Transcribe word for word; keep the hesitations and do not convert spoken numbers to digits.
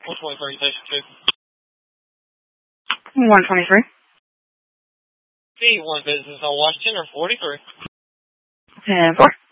one twenty-three, station two. one twenty-three. C one business on Washington or forty-three. ten four.